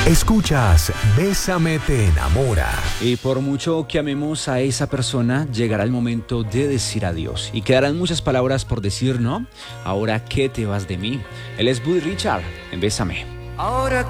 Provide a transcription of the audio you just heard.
Escuchas Bésame te enamora. Y por mucho que amemos a esa persona, llegará el momento de decir adiós. Y quedarán muchas palabras por decir, ¿no? Ahora, ¿qué te vas de mí? Él es Buddy Richard en Bésame. Ahora